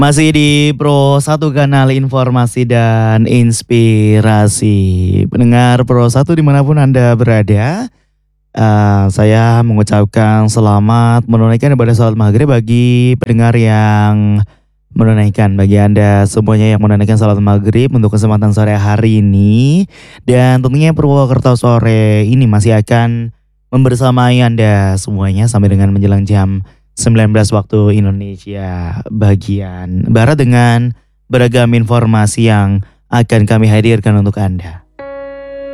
Masih di Pro 1 kanal informasi dan inspirasi. Pendengar Pro 1 dimanapun Anda berada, saya mengucapkan selamat menunaikan ibadah salat maghrib bagi pendengar yang menunaikan. Bagi Anda semuanya yang menunaikan salat maghrib untuk kesempatan sore hari ini. Dan tentunya Purwokerto sore ini masih akan membersamai Anda semuanya sampai dengan menjelang jam 19 waktu Indonesia bagian Barat dengan beragam informasi yang akan kami hadirkan untuk Anda.